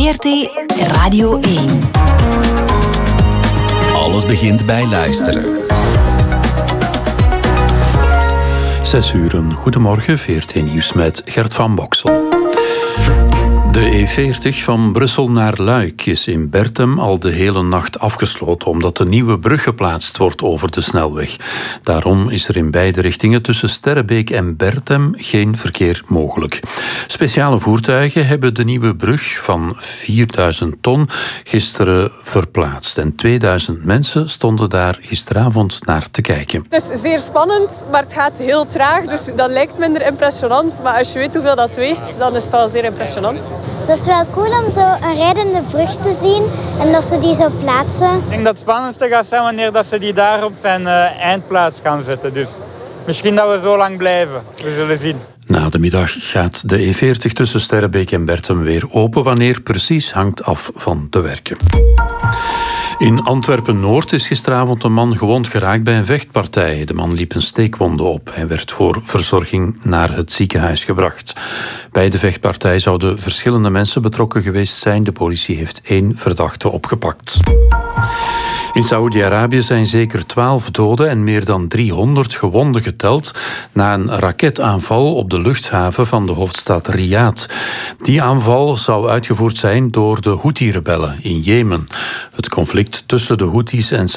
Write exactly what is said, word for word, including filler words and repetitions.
V R T Radio één. Alles begint bij luisteren. Zes uur, goedemorgen, V R T Nieuws met Gert van Boksel. De E veertig van Brussel naar Luik is in Berchem al de hele nacht afgesloten omdat de nieuwe brug geplaatst wordt over de snelweg. Daarom is er in beide richtingen tussen Sterrebeek en Berchem geen verkeer mogelijk. Speciale voertuigen hebben de nieuwe brug van vierduizend ton gisteren verplaatst en tweeduizend mensen stonden daar gisteravond naar te kijken. Het is zeer spannend, maar het gaat heel traag, dus dat lijkt minder impressionant. Maar als je weet hoeveel dat weegt, dan is het wel zeer impressionant. Dat is wel cool om zo een rijdende brug te zien en dat ze die zo plaatsen. Ik denk dat het spannendste gaat zijn wanneer dat ze die daar op zijn uh, eindplaats gaan zetten. Dus misschien dat we zo lang blijven. We zullen zien. Na de middag gaat de E veertig tussen Sterrebeek en Berchem weer open. Wanneer precies hangt af van de werken. In Antwerpen-Noord is gisteravond een man gewond geraakt bij een vechtpartij. De man liep een steekwonde op. Hij werd voor verzorging naar het ziekenhuis gebracht. Bij de vechtpartij zouden verschillende mensen betrokken geweest zijn. De politie heeft één verdachte opgepakt. In Saoedi-Arabië zijn zeker twaalf doden en meer dan driehonderd gewonden geteld na een raketaanval op de luchthaven van de hoofdstad Riyadh. Die aanval zou uitgevoerd zijn door de Houthi-rebellen in Jemen. Het conflict tussen de Houthis en